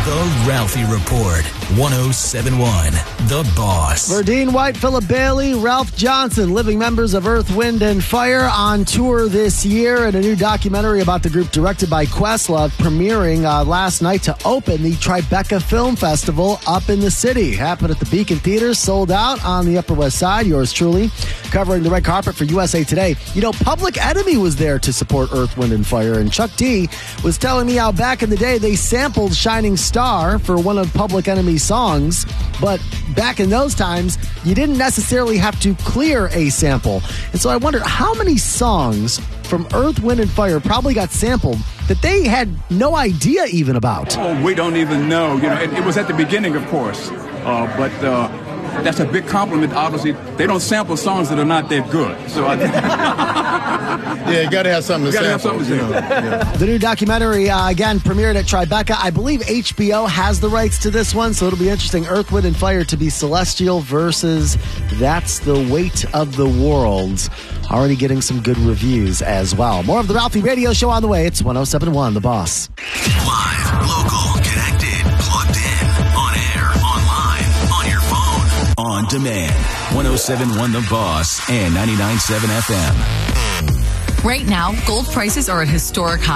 The Ralphie Report. 107.1 The Boss. Verdine White, Philip Bailey, Ralph Johnson, living members of Earth, Wind, and Fire on tour this year, and a new documentary about the group directed by Questlove premiering last night to open the Tribeca Film Festival up in the city. Happened at the Beacon Theater, sold out on the Upper West Side. Yours truly covering the red carpet for USA Today. You know, Public Enemy was there to support Earth, Wind, and Fire, and Chuck D was telling me how back in the day they sampled Shining Star for one of Public Enemy's songs, but back in those times, you didn't necessarily have to clear a sample. And so I wonder how many songs from Earth, Wind, and Fire probably got sampled that they had no idea even about. Oh, we don't even know. You know, it was at the beginning, of course, but that's a big compliment. Obviously, they don't sample songs that are not that good. So I think yeah, you got to have something to sample. The new documentary, again, premiered at Tribeca. I believe HBO has the rights to this one, so it'll be interesting. Earth, Wind, and Fire to be Celestial versus That's the Weight of the World. Already getting some good reviews as well. More of the Ralphie Radio Show on the way. It's 107.1 The Boss. Live, local, connected, plugged in, on air, online, on your phone, on demand. 107.1 The Boss and 99.7 FM. Right now, gold prices are at historic highs.